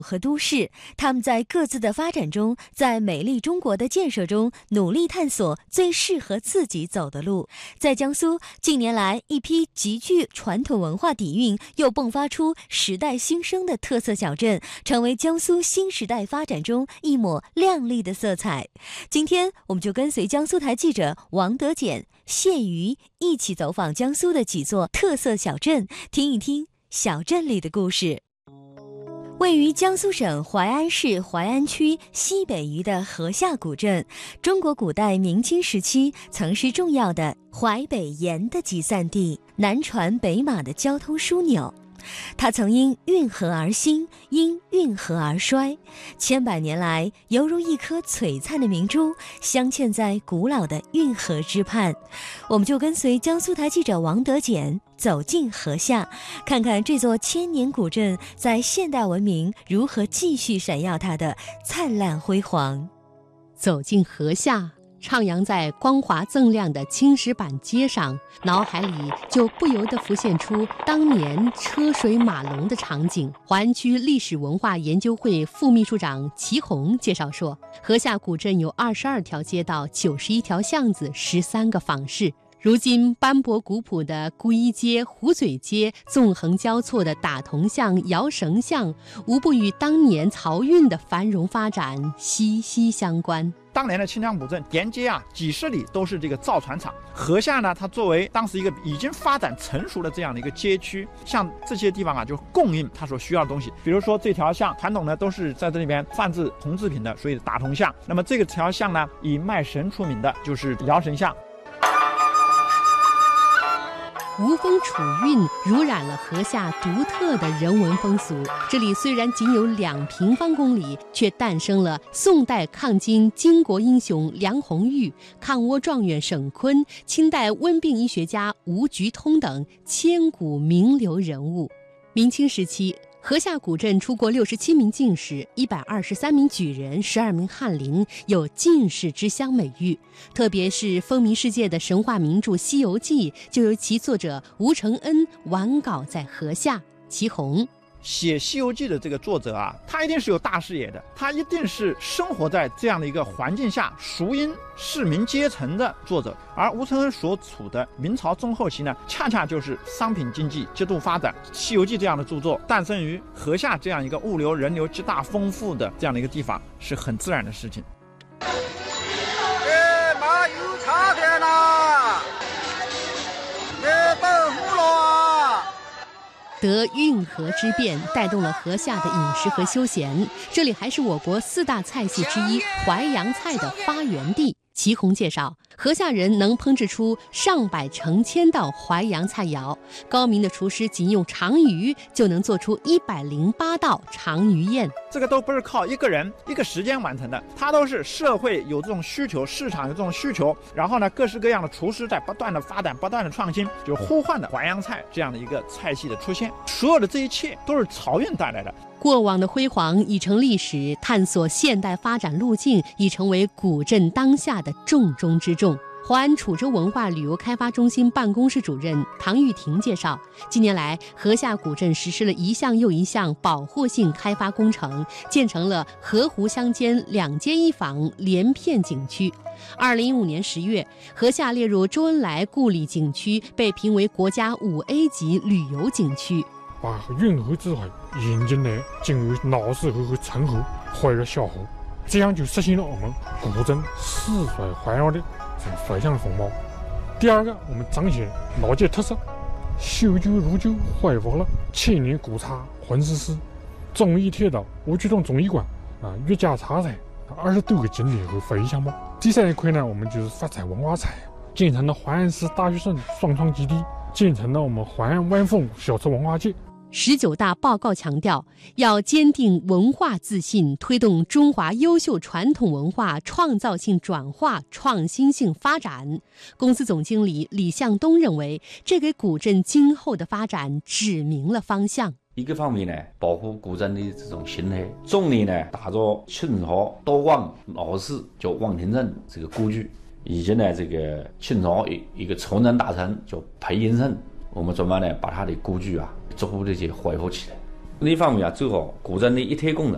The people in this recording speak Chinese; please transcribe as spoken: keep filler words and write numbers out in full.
和都市，他们在各自的发展中，在美丽中国的建设中，努力探索最适合自己走的路。在江苏，近年来一批极具传统文化底蕴又迸发出时代新生的特色小镇，成为江苏新时代发展中一抹亮丽的色彩。今天，我们就跟随江苏台记者王德简、谢瑜一起走访江苏的几座特色小镇，听一听小镇里的故事。位于江苏省淮安市淮安区西北隅的河下古镇，中国古代明清时期曾是重要的淮北盐的集散地，南船北马的交通枢纽。它曾因运河而兴，因运河而衰，千百年来犹如一颗璀璨的明珠，镶嵌在古老的运河之畔。我们就跟随江苏台记者王德简走进河下，看看这座千年古镇在现代文明如何继续闪耀它的灿烂辉煌。 走进河下，徜徉在光滑锃亮的青石板街上，脑海里就不由得浮现出当年车水马龙的场景。淮安区历史文化研究会副秘书长齐红介绍说，河下古镇有二十二条街道、九十一条巷子、十三个坊市。如今斑驳古朴的姑衣街、壶嘴街，纵横交错的打铜巷、摇绳巷，无不与当年漕运的繁荣发展息息相关。 当年的清江古镇沿街啊，几十里都是这个造船厂。河下呢，它作为当时一个已经发展成熟的这样的一个街区，像这些地方啊，就供应它所需要的东西。比如说这条巷，传统呢都是在这里边贩制铜制品的，所以打铜巷。那么这个条巷呢，以卖绳出名的，就是摇绳巷。 吴风楚韵濡染了河下独特的人文风俗。这里虽然仅有两平方公里，却诞生了宋代抗金巾帼英雄梁鸿玉、抗倭状元沈坤、清代温病医学家吴菊通等千古名流人物。明清时期，河下古镇出过六十七名进士，一百二十三名举人，十二名翰林，有进士之乡美誉。特别是风靡世界的神话名著《西游记》，就由其作者吴承恩完稿在河下。齐红写《西游记》的这个作者啊，他一定是有大视野的，他一定是生活在这样的一个环境下，熟谚市民阶层的作者。而吴承恩所处的明朝中后期呢，恰恰就是商品经济极度发展，《西游记》这样的著作诞生于河下这样一个物流人流极大丰富的这样的一个地方，是很自然的事情。 哎，马有茶点啦，哎，豆腐了。 得运河之便，带动了河下的饮食和休闲。这里还是我国四大菜系之一淮扬菜的发源地。齐红介绍，河下人能烹制出上百成千道淮扬菜肴，高明的厨师仅用长鱼就能做出一百零八道长鱼宴。 这个都不是靠一个人一个时间完成的，它都是社会有这种需求，市场有这种需求，然后呢，各式各样的厨师在不断的发展、不断的创新，就呼唤的淮扬菜这样的一个菜系的出现。所有的这一切都是漕运带来的。 过往的辉煌已成历史，探索现代发展路径已成为古镇当下的重中之重。淮安楚州文化旅游开发中心办公室主任唐玉婷介绍，近年来河下古镇实施了一项又一项保护性开发工程，建成了河湖乡间两街一坊连片景区。二零一五年十月，河下列入周恩来故里景区，被评为国家五 A 级旅游景区。 把运河之水引进来，进入闹市河和城河，汇入小河，这样就实现了我们古镇四水环绕的这个非常风貌。第二个，我们彰显老街特色，修旧如旧，恢复了千年古茶混石寺、忠义铁道、吴菊洞综艺馆啊、岳家茶菜二十多个景点和非遗项目。第三一块呢，我们就是发展文化菜，建成了淮安市大学生双创基地，建成了我们淮安万丰小吃文化节。 十九大报告强调，要坚定文化自信，推动中华优秀传统文化创造性转化、创新性发展。公司总经理李向东认为，这给古镇今后的发展指明了方向。 一个方面呢，保护古镇的这种形态；重点呢，打造清朝道光老师叫汪廷正这个故居，以及呢，这个清朝一个崇祯大臣叫裴应胜，我们准备呢把他的故居啊逐步的去恢复起来。另一方面啊，做好古镇的一体工程，